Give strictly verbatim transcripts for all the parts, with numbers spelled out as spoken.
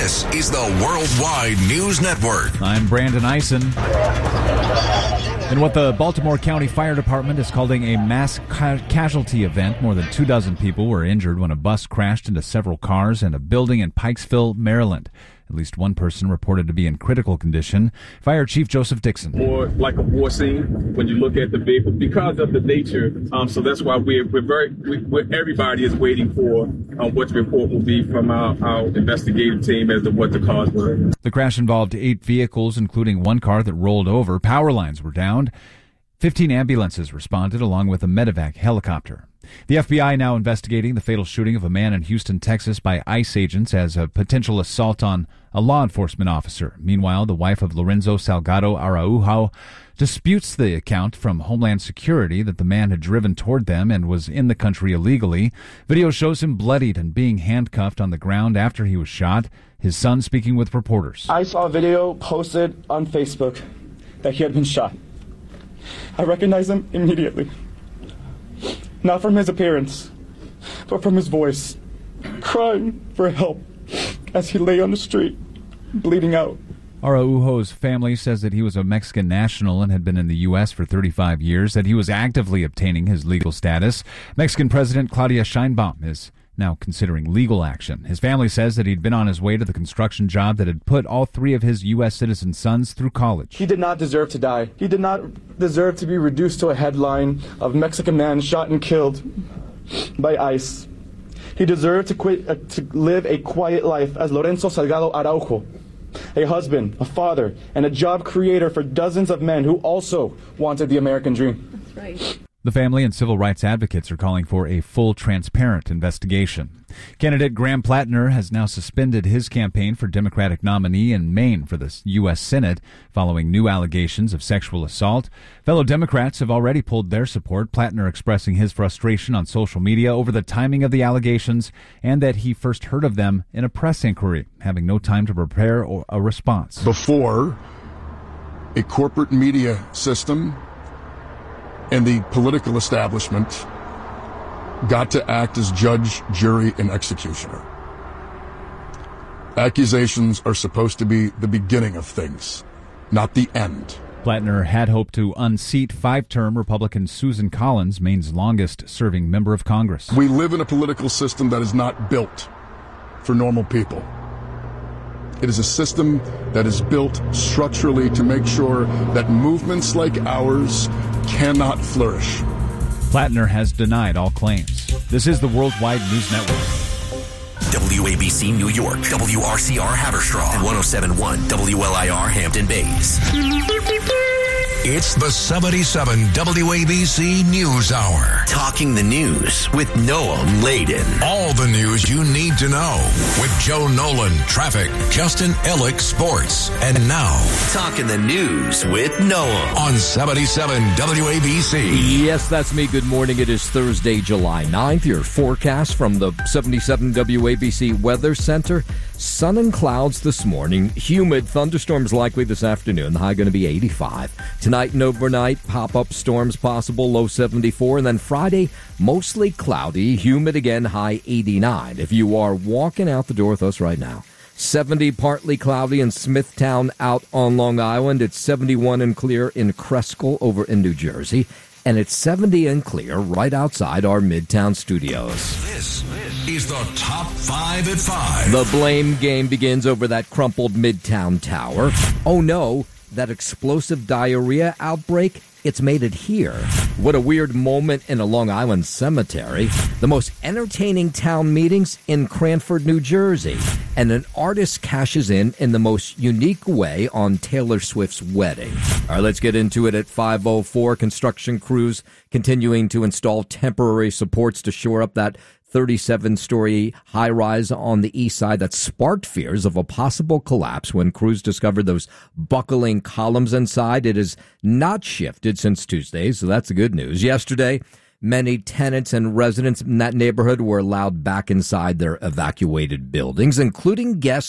This is the Worldwide News Network. I'm Brandon Eisen. In what the Baltimore County Fire Department is calling a mass ca- casualty event, more than two dozen people were injured when a bus crashed into several cars in a building in Pikesville, Maryland. At least one person reported to be in critical condition. Fire Chief Joseph Dixon. More like a war scene when you look at the vehicle because of the nature. Um, so that's why we're, we're very, we, we're, everybody is waiting for um, what the report will be from our, our investigative team as to what the cause was. The crash involved eight vehicles, including one car that rolled over. Power lines were downed. Fifteen ambulances responded, along with a medevac helicopter. The F B I now investigating the fatal shooting of a man in Houston, Texas by ICE agents as a potential assault on a law enforcement officer. Meanwhile, the wife of Lorenzo Salgado Araujo disputes the account from Homeland Security that the man had driven toward them and was in the country illegally. Video shows him bloodied and being handcuffed on the ground after he was shot. His son speaking with reporters. I saw a video posted on Facebook that he had been shot. I recognized him immediately. Not from his appearance, but from his voice, crying for help as he lay on the street, bleeding out. Araujo's family says that he was a Mexican national and had been in the U S for thirty-five years, that he was actively obtaining his legal status. Mexican President Claudia Sheinbaum is now considering legal action. His family says that he'd been on his way to the construction job that had put all three of his U S citizen sons through college. He did not deserve to die. He did not deserve to be reduced to a headline of Mexican man shot and killed by ICE. He deserved to, quit, uh, to live a quiet life as Lorenzo Salgado Araujo, a husband, a father, and a job creator for dozens of men who also wanted the American dream. That's right. The family and civil rights advocates are calling for a full, transparent investigation. Candidate Graham Plattner has now suspended his campaign for Democratic nominee in Maine for the U S Senate following new allegations of sexual assault. Fellow Democrats have already pulled their support, Plattner expressing his frustration on social media over the timing of the allegations and that he first heard of them in a press inquiry, having no time to prepare a response. Before a corporate media system and the political establishment got to act as judge, jury, and executioner. Accusations are supposed to be the beginning of things, not the end. Plattner had hoped to unseat five-term Republican Susan Collins, Maine's longest-serving member of Congress. We live in a political system that is not built for normal people. It is a system that is built structurally to make sure that movements like ours cannot flourish. Plattner has denied all claims. This is the Worldwide News Network. W A B C New York, W R C R Haverstraw, and one oh seven point one W L I R Hampton Bays. It's the seventy-seven W A B C News Hour. Talking the news with Noam Laden. All the news you need to know with Joe Nolan, traffic, Justin Ellick, sports. And now, Talking the News with Noam on seventy-seven W A B C. Yes, that's me. Good morning. It is Thursday, July ninth. Your forecast from the seventy-seven W A B C Weather Center. Sun and clouds this morning. Humid. Thunderstorms likely this afternoon. The high going to be eighty-five. Tonight and overnight, pop-up storms possible, low seventy-four. And then Friday, mostly cloudy, humid again, high eighty-nine. If you are walking out the door with us right now, seventy partly cloudy in Smithtown out on Long Island. It's seventy-one and clear in Cresskill over in New Jersey. And it's seventy and clear right outside our Midtown studios. This is the Top five at five. The blame game begins over that crumpled Midtown Tower. Oh no, that explosive diarrhea outbreak, it's made it here. What a weird moment in a Long Island cemetery. The most entertaining town meetings in Cranford, New Jersey. And an artist cashes in in the most unique way on Taylor Swift's wedding. All right, let's get into it at five oh four. Construction crews continuing to install temporary supports to shore up that thirty-seven-story high-rise on the east side that sparked fears of a possible collapse when crews discovered those buckling columns inside. It has not shifted since Tuesday, so that's the good news. Yesterday, many tenants and residents in that neighborhood were allowed back inside their evacuated buildings, including guests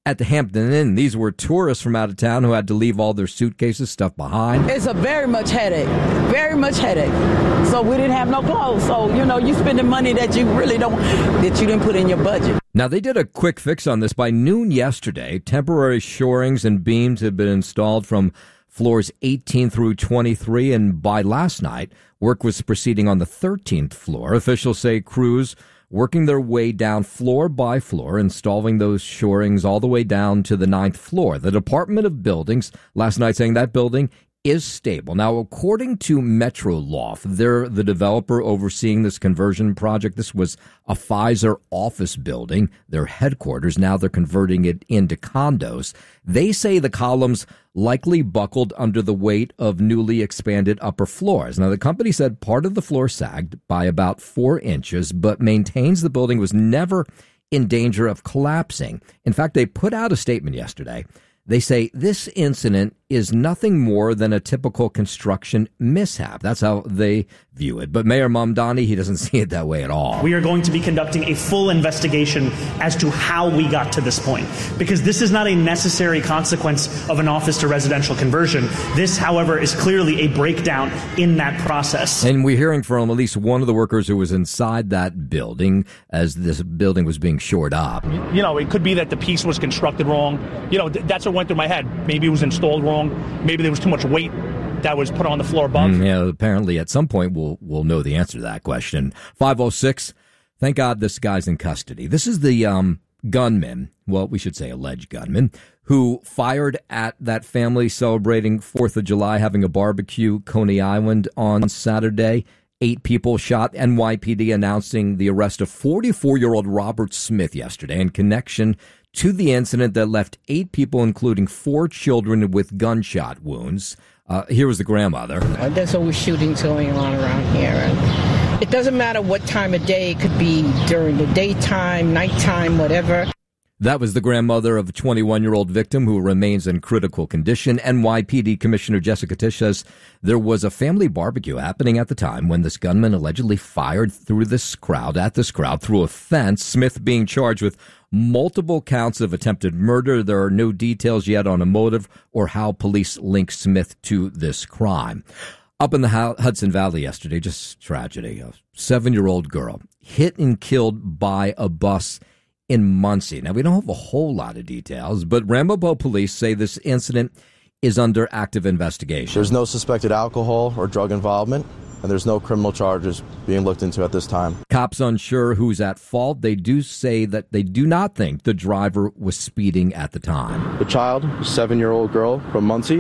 At the Hampton Inn, these were tourists from out of town who had to leave all their suitcases, stuff behind. It's a very much headache, very much headache. So we didn't have no clothes. So, you know, you spending money that you really don't, that you didn't put in your budget. Now, they did a quick fix on this. By noon yesterday, temporary shorings and beams had been installed from floors eighteen through twenty-three, and by last night, work was proceeding on the thirteenth floor. Officials say crews working their way down floor by floor, installing those shorings all the way down to the ninth floor. The Department of Buildings last night saying that building is stable. Now, according to Metro Loft, they're the developer overseeing this conversion project. This was a Pfizer office building, their headquarters. Now they're converting it into condos. They say the columns likely buckled under the weight of newly expanded upper floors. Now, the company said part of the floor sagged by about four inches, but maintains the building was never in danger of collapsing. In fact, they put out a statement yesterday. They say this incident is nothing more than a typical construction mishap. That's how they view it. But Mayor Mamdani, he doesn't see it that way at all. We are going to be conducting a full investigation as to how we got to this point, because this is not a necessary consequence of an office to residential conversion. This, however, is clearly a breakdown in that process. And we're hearing from at least one of the workers who was inside that building as this building was being shored up. You know, it could be that the piece was constructed wrong. You know, th- that's what went through my head. Maybe it was installed wrong. Maybe there was too much weight that was put on the floor above. Mm, yeah, apparently at some point we'll we'll know the answer to that question. five oh six, thank God this guy's in custody. This is the um, gunman, well, we should say alleged gunman, who fired at that family celebrating fourth of July, having a barbecue, Coney Island, on Saturday. Eight people shot. N Y P D announcing the arrest of forty-four-year-old Robert Smith yesterday in connection to the incident that left eight people, including four children, with gunshot wounds. Uh, here was the grandmother. There's always shootings going on around here. And it doesn't matter what time of day. It could be during the daytime, nighttime, whatever. That was the grandmother of a twenty-one-year-old victim who remains in critical condition. N Y P D Commissioner Jessica Tisch says there was a family barbecue happening at the time when this gunman allegedly fired through this crowd, at this crowd, through a fence, Smith being charged with multiple counts of attempted murder. There are no details yet on a motive or how police link Smith to this crime. Up in the Hudson Valley yesterday, just tragedy. A seven-year-old girl hit and killed by a bus in Muncie. Now, we don't have a whole lot of details, but Ramapo police say this incident is under active investigation. There's no suspected alcohol or drug involvement, and there's no criminal charges being looked into at this time. Cops unsure who's at fault. They do say that they do not think the driver was speeding at the time. The child, a seven-year-old girl from Muncie,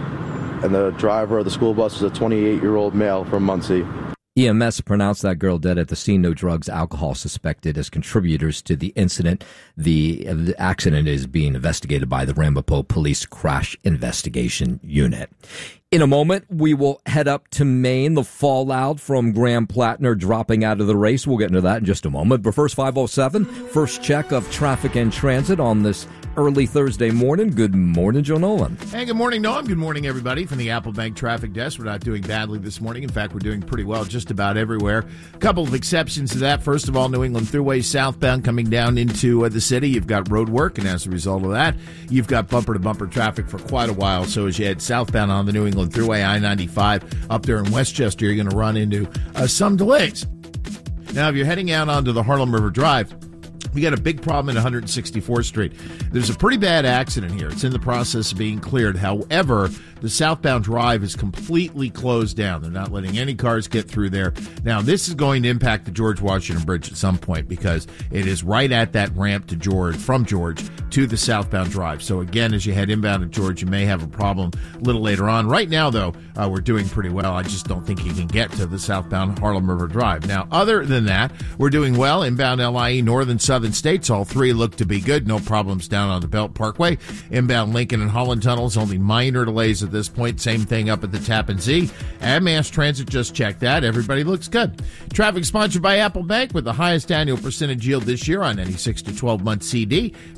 and the driver of the school bus was a twenty-eight-year-old male from Muncie. E M S pronounced that girl dead at the scene. No drugs, alcohol suspected as contributors to the incident. The, uh, the accident is being investigated by the Ramapo Police Crash Investigation Unit. In a moment, we will head up to Maine, the fallout from Graham Plattner dropping out of the race. We'll get into that in just a moment. But first, five oh seven, first check of traffic and transit on this early Thursday morning. Good morning, Joe Nolan. Hey, good morning, Noam. Good morning, everybody, from the Apple Bank Traffic Desk. We're not doing badly this morning. In fact, we're doing pretty well just about everywhere. A couple of exceptions to that. First of all, New England Thruway southbound coming down into uh, the city. You've got road work, and as a result of that, you've got bumper-to-bumper traffic for quite a while. So as you head southbound on the New England Thruway, I ninety-five, up there in Westchester, you're going to run into uh, some delays. Now, if you're heading out onto the Harlem River Drive, we got a big problem at one sixty-fourth Street. There's a pretty bad accident here. It's in the process of being cleared. However, the southbound drive is completely closed down. They're not letting any cars get through there. Now, this is going to impact the George Washington Bridge at some point because it is right at that ramp to George, from George to the southbound drive. So again, as you head inbound to George, you may have a problem a little later on. Right now, though, uh, we're doing pretty well. I just don't think you can get to the southbound Harlem River Drive. Now, other than that, we're doing well. Inbound L I E, North and Southern States, all three look to be good. No problems down on the Belt Parkway. Inbound Lincoln and Holland tunnels, only minor delays at this point. Same thing up at the Tappan Zee. And Mass Transit just checked that. Everybody looks good. Traffic sponsored by Apple Bank with the highest annual percentage yield this year on any six to twelve month C D. Visit your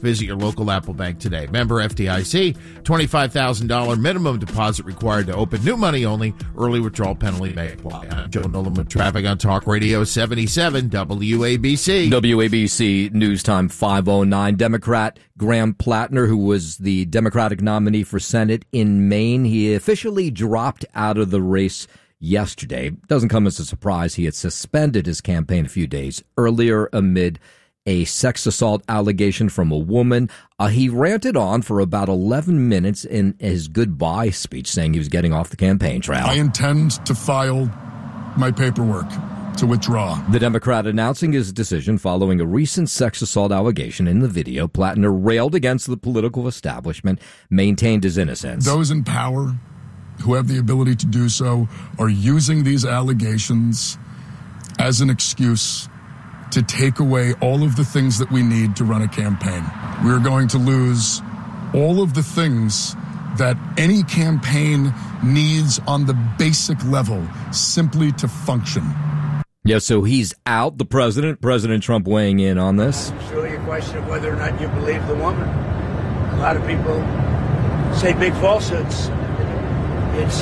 local Apple Bank today. Member F D I C, twenty-five thousand dollars minimum deposit required to open. New money only. Early withdrawal penalty may apply. I'm Joe Nolan with traffic on Talk Radio seventy-seven W A B C. W A B C News Time five oh nine. Democrat Graham Plattner, who was the Democratic nominee for Senate in Maine, he officially dropped out of the race yesterday. Doesn't come as a surprise. He had suspended his campaign a few days earlier amid a sex assault allegation from a woman. Uh, he ranted on for about eleven minutes in his goodbye speech, saying he was getting off the campaign trail. I intend to file my paperwork to withdraw. The Democrat announcing his decision following a recent sex assault allegation. In the video, Plattner railed against the political establishment, maintained his innocence. Those in power who have the ability to do so are using these allegations as an excuse to take away all of the things that we need to run a campaign. We're going to lose all of the things that any campaign needs on the basic level simply to function. Yeah, so he's out. The president, President Trump weighing in on this. It's really a question of whether or not you believe the woman. A lot of people say big falsehoods. It's,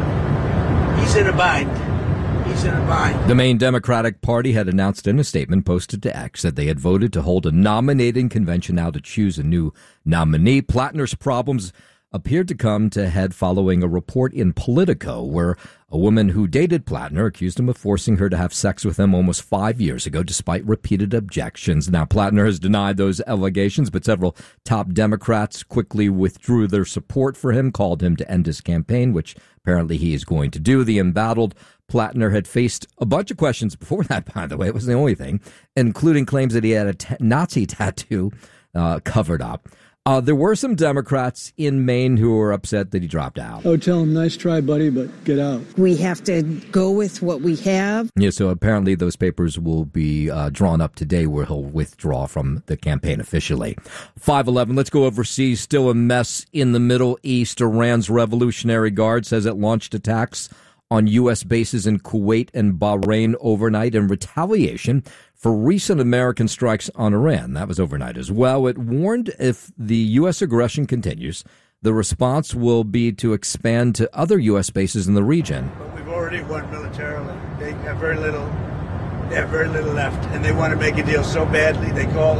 uh, he's in a bind. He's in a bind. The Maine Democratic Party had announced in a statement posted to X that they had voted to hold a nominating convention now to choose a new nominee. Plattner's problems appeared to come to head following a report in Politico where a woman who dated Plattner accused him of forcing her to have sex with him almost five years ago, despite repeated objections. Now, Plattner has denied those allegations, but several top Democrats quickly withdrew their support for him, called him to end his campaign, which apparently he is going to do. The embattled Plattner had faced a bunch of questions before that, by the way. It wasn't the only thing, including claims that he had a t- Nazi tattoo uh, covered up. Uh, there were some Democrats in Maine who were upset that he dropped out. Oh, tell him, nice try, buddy, but get out. We have to go with what we have. Yeah, so apparently those papers will be uh, drawn up today where he'll withdraw from the campaign officially. five eleven, let's go overseas. Still a mess in the Middle East. Iran's Revolutionary Guard says it launched attacks on U S bases in Kuwait and Bahrain overnight in retaliation for recent American strikes on Iran. That was overnight as well. It warned if the U S aggression continues, the response will be to expand to other U S bases in the region. But we've already won militarily. They have very little. They have very little left, and they want to make a deal so badly. They called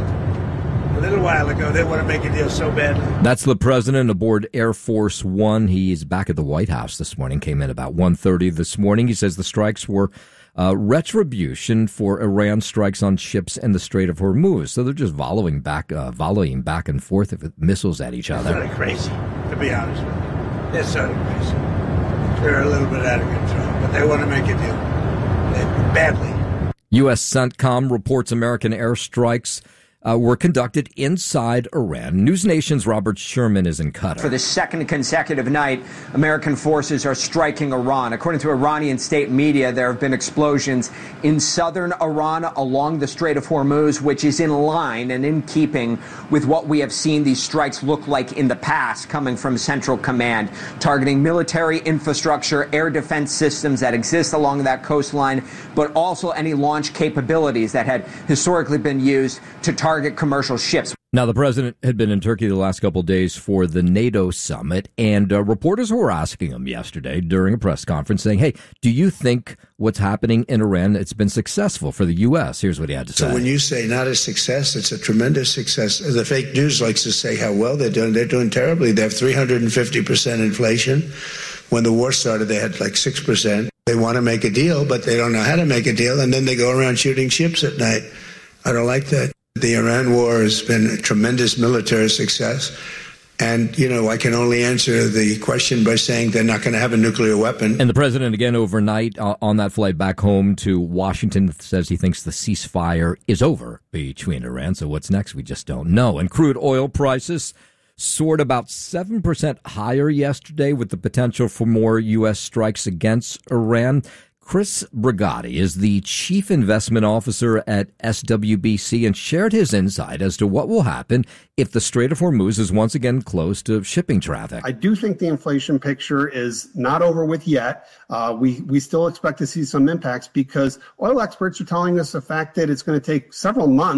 a little while ago. They want to make a deal so badly. That's the president aboard Air Force One. He's back at the White House this morning. Came in about one thirty this morning. He says the strikes were Uh, retribution for Iran strikes on ships in the Strait of Hormuz. So they're just volleying back, uh, volleying back and forth with missiles at each other. They're sort of crazy, to be honest with you. They're sort of crazy. They're a little bit out of control, but they want to make a deal. They, badly. U S CENTCOM reports American airstrikes Uh, were conducted inside Iran. News Nation's Robert Sherman is in Qatar. For the second consecutive night, American forces are striking Iran. According to Iranian state media, there have been explosions in southern Iran along the Strait of Hormuz, which is in line and in keeping with what we have seen these strikes look like in the past, coming from Central Command, targeting military infrastructure, air defense systems that exist along that coastline, but also any launch capabilities that had historically been used to target target commercial ships. Now, the president had been in Turkey the last couple of days for the NATO summit, and uh, reporters were asking him yesterday during a press conference saying, hey, do you think what's happening in Iran, it's been successful for the U S? Here's what he had to say. So when you say not a success, it's a tremendous success. The fake news likes to say how well they're doing. They're doing terribly. They have three hundred fifty percent inflation. When the war started, they had like six percent. They want to make a deal, but they don't know how to make a deal, and then they go around shooting ships at night. I don't like that. The Iran war has been a tremendous military success. And, you know, I can only answer the question by saying they're not going to have a nuclear weapon. And the president, again, overnight uh, on that flight back home to Washington, says he thinks the ceasefire is over between Iran. So what's next? We just don't know. And crude oil prices soared about seven percent higher yesterday with the potential for more U S strikes against Iran. Chris Brigatti is the chief investment officer at S W B C and shared his insight as to what will happen if the Strait of Hormuz is once again closed to shipping traffic. I do think the inflation picture is not over with yet. Uh, we, we still expect to see some impacts because oil experts are telling us the fact that it's going to take several months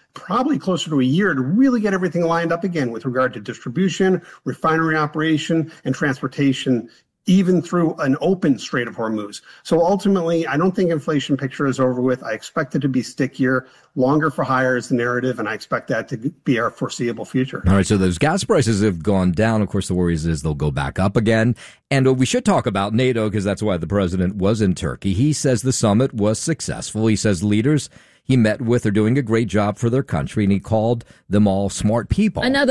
probably closer to a year to really get everything lined up again with regard to distribution, refinery operation, and transportation, even through an open Strait of Hormuz. So ultimately, I don't think inflation picture is over with. I expect it to be stickier, longer for higher is the narrative, and I expect that to be our foreseeable future. All right, so those gas prices have gone down. Of course, the worry is they'll go back up again. And uh, we should talk about NATO because that's why the president was in Turkey. He says the summit was successful. He says leaders he met with are doing a great job for their country, and he called them all smart people. Another